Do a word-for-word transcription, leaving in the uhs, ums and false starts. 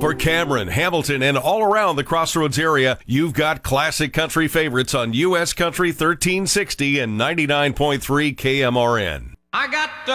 For Cameron, Hamilton, and all around the Crossroads area, you've got classic country favorites on U S Country thirteen sixty and ninety-nine point three K M R N. I got the